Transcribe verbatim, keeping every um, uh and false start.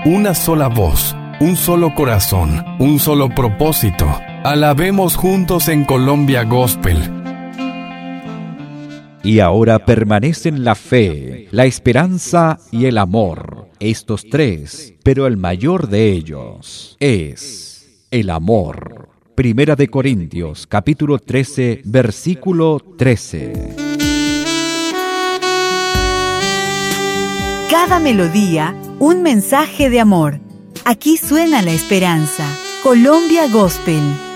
una sola voz, un solo corazón, un solo propósito. Alabemos juntos en Colombia Gospel. Y ahora permanecen la fe, la esperanza y el amor. Estos tres, pero el mayor de ellos es el amor. Primera de Corintios, capítulo trece, versículo trece. Cada melodía, un mensaje de amor. Aquí suena la esperanza. Colombia Gospel.